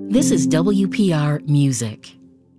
This is WPR Music.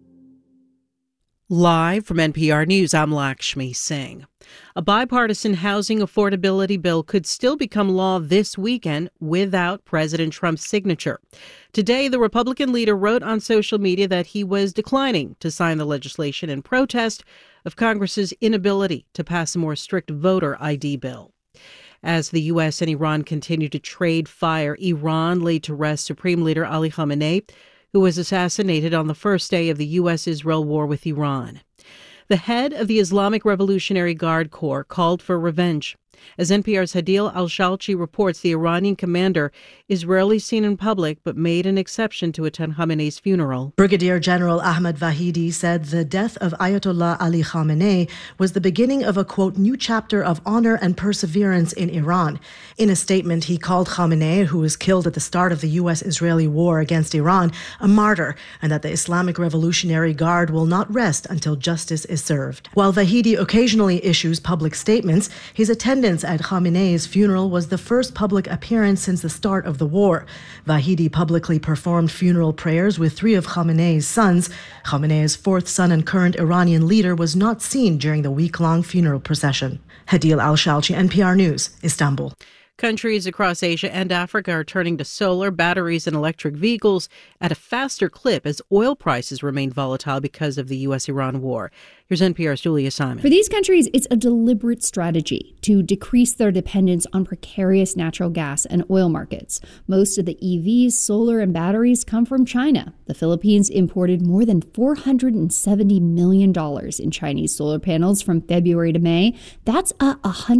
Live from NPR News, I'm Lakshmi Singh. A bipartisan housing affordability bill could still become law this weekend without President Trump's signature. Today, the Republican leader wrote on social media that he was declining to sign the legislation in protest of Congress's inability to pass a more strict voter ID bill. As the U.S. and Iran continue to trade fire, Iran laid to rest Supreme Leader Ali Khamenei, who was assassinated on the first day of the U.S.-Israel war with Iran. The head of the Islamic Revolutionary Guard Corps called for revenge. As NPR's Hadil Al-Shalchi reports, the Iranian commander is rarely seen in public, but made an exception to attend Khamenei's funeral. Brigadier General Ahmad Vahidi said the death of Ayatollah Ali Khamenei was the beginning of a, quote, new chapter of honor and perseverance in Iran. In a statement, he called Khamenei, who was killed at the start of the U.S.-Israeli war against Iran, a martyr, and that the Islamic Revolutionary Guard will not rest until justice is served. While Vahidi occasionally issues public statements, his attendance at Khamenei's funeral was the first public appearance since the start of the war. Vahidi publicly performed funeral prayers with three of Khamenei's sons. Khamenei's fourth son and current Iranian leader was not seen during the week-long funeral procession. Hadil Al-Shalchi, NPR News, Istanbul. Countries across Asia and Africa are turning to solar, batteries, and electric vehicles at a faster clip as oil prices remain volatile because of the U.S.-Iran war. Here's NPR's Julia Simon. For these countries, it's a deliberate strategy to decrease their dependence on precarious natural gas and oil markets. Most of the EVs, solar, and batteries come from China. The Philippines imported more than $470 million in Chinese solar panels from February to May. That's a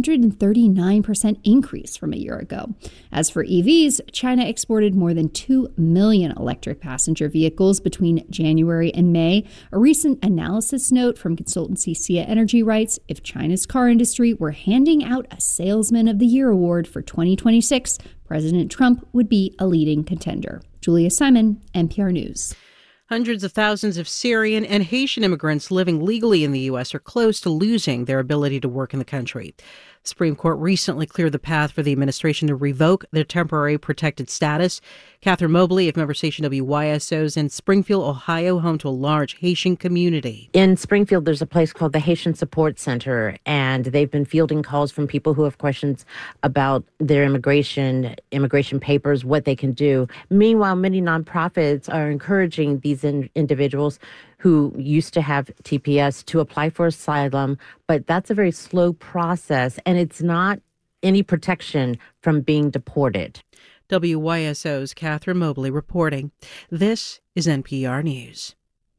139% increase from a year ago. As for EVs, China exported more than 2 million electric passenger vehicles between January and May. A recent analysis note from consultancy Sia Energy writes, if China's car industry were handing out a Salesman of the Year award for 2026, President Trump would be a leading contender. Julia Simon, NPR News. Hundreds of thousands of Syrian and Haitian immigrants living legally in the U.S. are close to losing their ability to work in the country. The Supreme Court recently cleared the path for the administration to revoke their temporary protected status. Catherine Mobley of member station WYSO is in Springfield, Ohio, home to a large Haitian community. In Springfield, there's a place called the Haitian Support Center, and they've been fielding calls from people who have questions about their immigration papers, what they can do. Meanwhile, many nonprofits are encouraging these individuals who used to have TPS to apply for asylum, but that's a very slow process, and it's not any protection from being deported. WYSO's Catherine Mobley reporting. This is NPR News.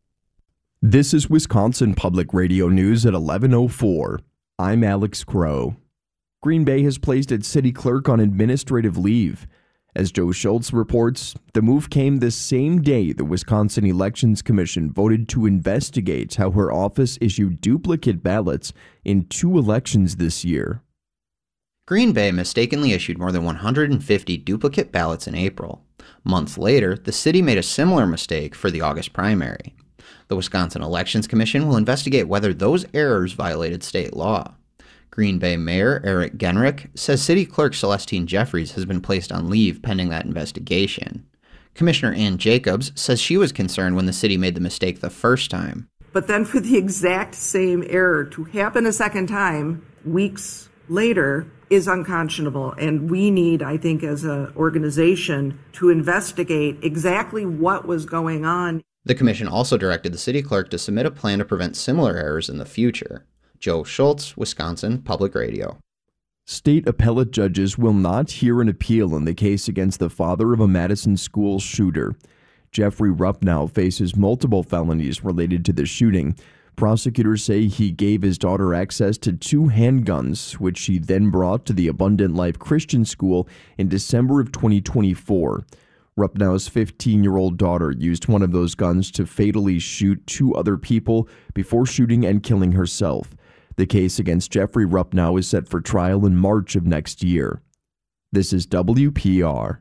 This is Wisconsin Public Radio News at 11:04. I'm Alex Crow. Green Bay has placed its city clerk on administrative leave. As Joe Schultz reports, the move came the same day the Wisconsin Elections Commission voted to investigate how her office issued duplicate ballots in 2 elections this year. Green Bay mistakenly issued more than 150 duplicate ballots in April. Months later, the city made a similar mistake for the August primary. The Wisconsin Elections Commission will investigate whether those errors violated state law. Green Bay Mayor Eric Genrich says City Clerk Celestine Jeffries has been placed on leave pending that investigation. Commissioner Ann Jacobs says she was concerned when the city made the mistake the first time. But then for the exact same error to happen a second time, weeks later, is unconscionable. And we need, I think, as an organization, to investigate exactly what was going on. The commission also directed the city clerk to submit a plan to prevent similar errors in the future. Joe Schultz, Wisconsin Public Radio. State appellate judges will not hear an appeal in the case against the father of a Madison school shooter. Jeffrey Rupp now faces multiple felonies related to the shooting. Prosecutors say he gave his daughter access to 2 handguns, which she then brought to the Abundant Life Christian School in December of 2024. Rupnow's 15-year-old daughter used one of those guns to fatally shoot 2 other people before shooting and killing herself. The case against Jeffrey Rupnow is set for trial in March of next year. This is WPR.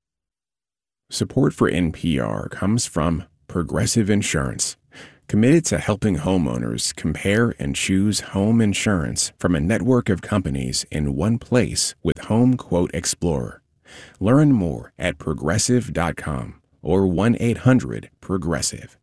Support for NPR comes from Progressive Insurance, committed to helping homeowners compare and choose home insurance from a network of companies in one place with Home Quote Explorer. Learn more at progressive.com or 1-800-PROGRESSIVE.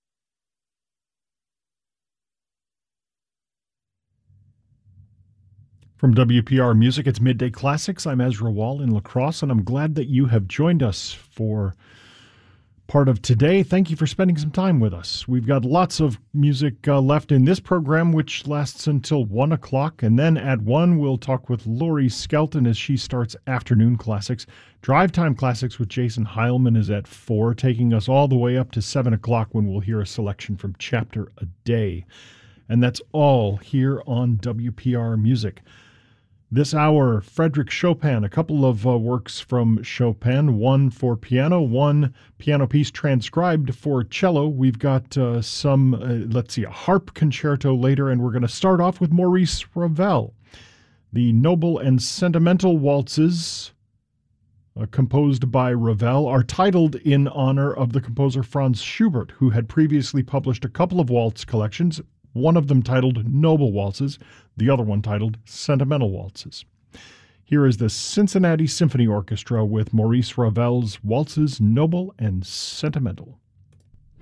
From WPR Music, it's Midday Classics. I'm Ezra Wall in La Crosse, and I'm glad that you have joined us for part of today. Thank you for spending some time with us. We've got lots of music left in this program, which lasts until 1 o'clock. And then at 1, we'll talk with Lori Skelton as she starts Afternoon Classics. Drive Time Classics with Jason Heilman is at 4, taking us all the way up to 7 o'clock when we'll hear a selection from Chapter a Day. And that's all here on WPR Music. This hour, Frédéric Chopin, a couple of works from Chopin, one for piano, one piano piece transcribed for cello. We've got a harp concerto later, and we're going to start off with Maurice Ravel. The Noble and Sentimental Waltzes, composed by Ravel, are titled in honor of the composer Franz Schubert, who had previously published a couple of waltz collections, one of them titled Noble Waltzes, the other one titled Sentimental Waltzes. Here is the Cincinnati Symphony Orchestra with Maurice Ravel's Waltzes Noble and Sentimental.